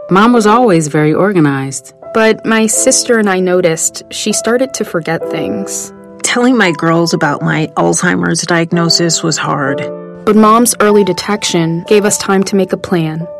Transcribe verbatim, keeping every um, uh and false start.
Mom was always very organized. But my sister and I noticed she started to forget things. Telling my girls about my Alzheimer's diagnosis was hard. But Mom's early detection gave us time to make a plan.